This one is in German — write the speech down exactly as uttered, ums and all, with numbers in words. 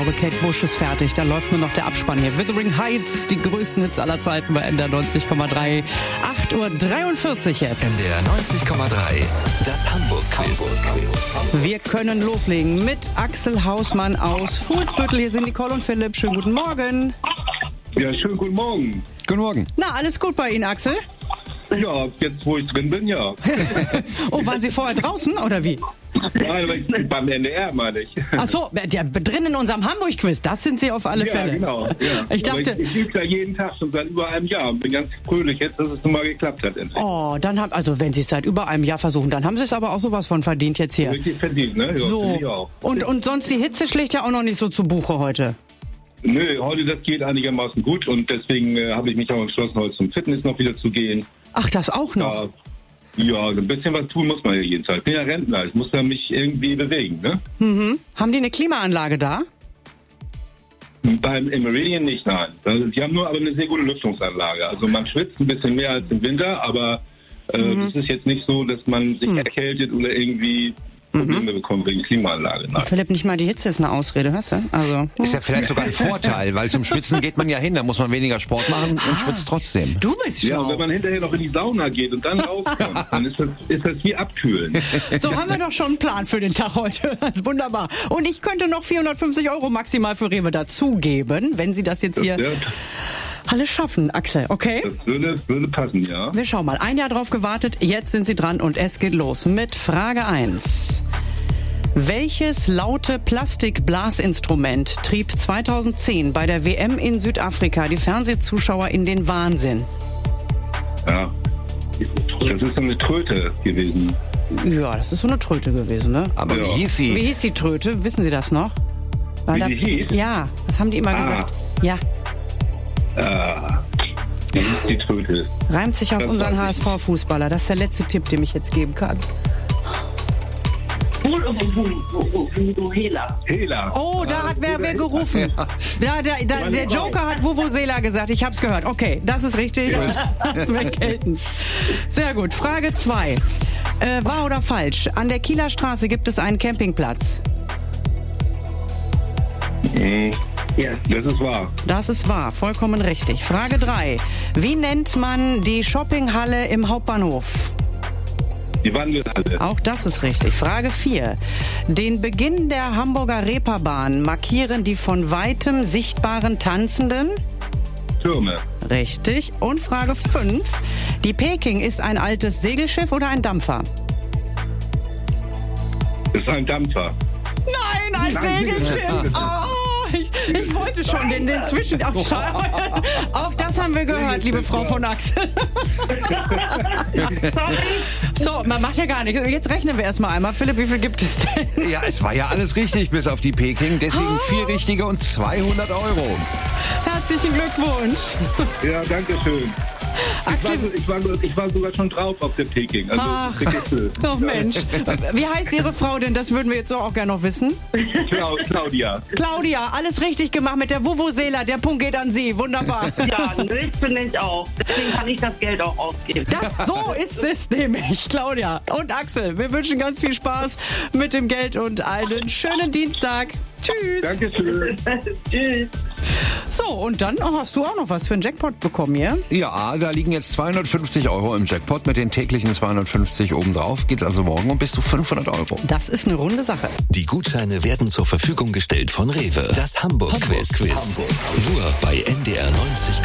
glaube, Kate Bush ist fertig. Da läuft nur noch der Abspann hier. Wuthering Heights, die größten Hits aller Zeiten bei N D R neunzig Komma drei. acht Uhr dreiundvierzig jetzt. N D R neunzig Komma drei, das Hamburg-Quiz. Wir können loslegen mit Axel Hausmann aus Fuhlsbüttel. Hier sind Nicole und Philipp. Schönen guten Morgen. Ja, schönen guten Morgen. Guten Morgen. Na, alles gut bei Ihnen, Axel? Ja, jetzt wo ich drin bin, ja. Oh, waren Sie vorher draußen oder wie? Nein, aber ich bin beim N D R, meine ich. Ach so, ja, drin in unserem Hamburg-Quiz, das sind Sie auf alle Ja, Fälle. genau. Ja. Ich dachte, Aber ich, ich übe ja jeden Tag schon seit über einem Jahr und bin ganz fröhlich jetzt, dass es nun mal geklappt hat. Endlich. oh, dann haben, also wenn Sie es seit über einem Jahr versuchen, dann haben Sie es aber auch sowas von verdient jetzt hier. Richtig verdient, ne? Ja, finde ich So, auch. und, und sonst die Hitze schlägt ja auch noch nicht so zu Buche heute. Nö, heute das geht einigermaßen gut und deswegen äh, habe ich mich auch entschlossen, heute zum Fitness noch wieder zu gehen. Ach, das auch noch? Ja, ja, ein bisschen was tun muss man ja jeden Tag. Ich bin ja Rentner, ich muss ja mich irgendwie bewegen, ne? Mhm. Haben die eine Klimaanlage da? Beim im Meridian nicht, nein. Also, die haben nur aber eine sehr gute Lüftungsanlage. Also man schwitzt ein bisschen mehr als im Winter, aber äh, Mhm. es ist jetzt nicht so, dass man sich erkältet oder irgendwie Probleme bekommt wegen Klimaanlage. Nein. Philipp, nicht mal die Hitze ist eine Ausrede, hörst du? Also, Ist ja vielleicht sogar ein Vorteil, weil zum Schwitzen geht man ja hin, da muss man weniger Sport machen und schwitzt trotzdem. du bist Ja, und schlau. wenn man hinterher noch in die Sauna geht und dann rauskommt, dann ist das, ist das wie abkühlen. So, haben wir doch schon einen Plan für den Tag heute. Wunderbar. Und ich könnte noch vierhundertfünfzig Euro maximal für Rewe dazugeben, wenn Sie das jetzt hier Ja, alles schaffen, Axel, okay? das würde, würde passen, ja. Wir schauen mal. Ein Jahr drauf gewartet, jetzt sind Sie dran und es geht los mit Frage eins. Welches laute Plastikblasinstrument trieb zweitausendzehn bei der W M in Südafrika die Fernsehzuschauer in den Wahnsinn? ja. Das ist so eine Tröte gewesen. Ja, das ist so eine Tröte gewesen, ne? Aber Ja. wie hieß Wie sie? hieß die Tröte? Wissen Sie das noch? War Wie da- die hieß? Ja, das haben die immer Ah. gesagt. Ja, Ah, das ist die Tröte. reimt sich auf Das unseren weiß H ich S V-Fußballer. Das ist der letzte Tipp, den ich jetzt geben kann. Hela. Hela. Oh, da hat wer, wer gerufen. Da, der, der, der Joker hat Vuvuzela gesagt. Ich hab's gehört. Okay, das ist richtig. Das weggelten. Sehr gut. Frage zwei. Äh, wahr oder falsch? An der Kieler Straße gibt es einen Campingplatz. Mhm. Ja. Das ist wahr. Das ist wahr. Vollkommen richtig. Frage drei. Wie nennt man die Shoppinghalle im Hauptbahnhof? Die Wandelhalle. Auch das ist richtig. Frage vier. Den Beginn der Hamburger Reeperbahn markieren die von weitem sichtbaren Tanzenden? Türme. Richtig. Und Frage fünf. Die Peking ist ein altes Segelschiff oder ein Dampfer? Das ist ein Dampfer. Nein, ein Nein. Segelschiff. Oh, ich, ich wollte schon den, den Zwischen... Ach, schade. Auch das haben wir gehört, liebe Frau von Axel. So, man macht ja gar nichts. Jetzt rechnen wir erstmal einmal. Philipp, wie viel gibt es denn? Ja, es war ja alles richtig bis auf die Peking, deswegen vier richtige und zweihundert Euro. Herzlichen Glückwunsch. Ja, danke schön. Ich war, Axel, so- ich, war, so- ich war sogar schon drauf auf der Peking. Also, Ach. wirklich schön. oh Mensch. Wie heißt Ihre Frau denn? Das würden wir jetzt auch gerne noch wissen. Clau- Claudia. Claudia, alles richtig gemacht mit der Vuvuzela. Der Punkt geht an Sie. Wunderbar. Ja, das bin ich auch. Deswegen kann ich das Geld auch ausgeben. Das, so ist es nämlich, Claudia und Axel. Wir wünschen ganz viel Spaß mit dem Geld und einen schönen Dienstag. Tschüss. Dankeschön. Tschüss. So, und dann hast du auch noch was für einen Jackpot bekommen, ja? Ja, da liegen jetzt zweihundertfünfzig Euro im Jackpot mit den täglichen zweihundertfünfzig obendrauf. Geht also morgen um bis zu fünfhundert Euro. Das ist eine runde Sache. Die Gutscheine werden zur Verfügung gestellt von Rewe. Das Hamburg-Quiz. Hamburg. Nur bei N D R neunzig.